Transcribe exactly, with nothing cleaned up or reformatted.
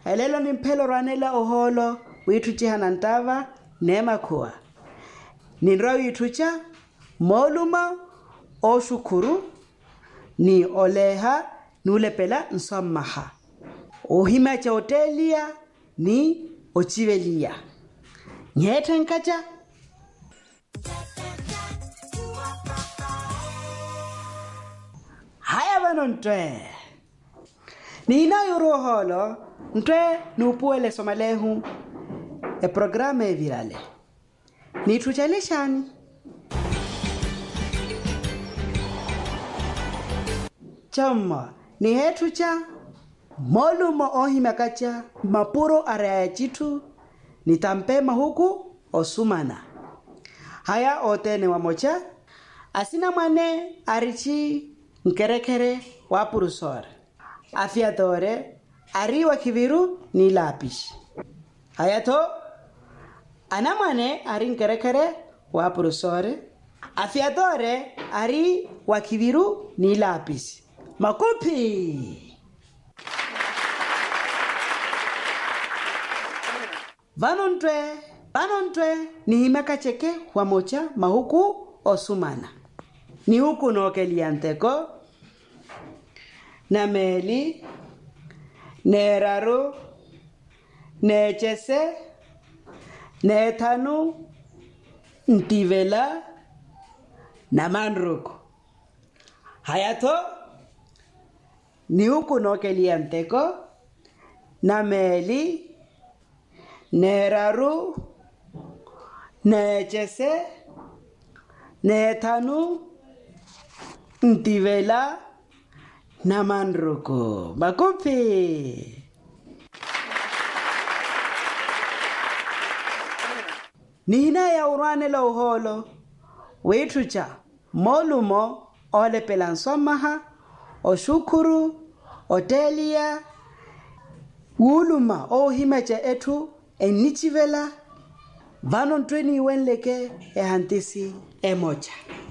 elelo ni mpelo ranela oholo wituchiha na ntava nema kuwa ninra witucha moluma o shukuru ni oleha nulepela nsamaha ohima cha hotelia ni ochivelia nyete nkacha haya bano ntwe nina yuroholo ntwe nupuele somalehu e programa e virale ni tuchalishani chama ni hetucha molumo ohima kacha mapuro area chitu nitampema huku osumana haya otene wamocha asina mwane arichi nkerekere wapurusore afiatore ariwa kiviru ni lapish hayato anamane ari nkerekere wapurusore afiatore ari wakiviru ni lapis makopi vanontwe vanontwe ni himaka cheke wamocha mahuku osumana ni huku nokelianteko na meli neraru nechese nethanu ntivela na manruko hayato ni huku nokelianteko na meli neraru nechese nethanu ntivela na manruko makopi nina ya urwane la uholo wetucha molumo ole pelansomaha oshukuru otelia uluma o himecha etu enichivela vanon tweni wenleke e hantisi emocha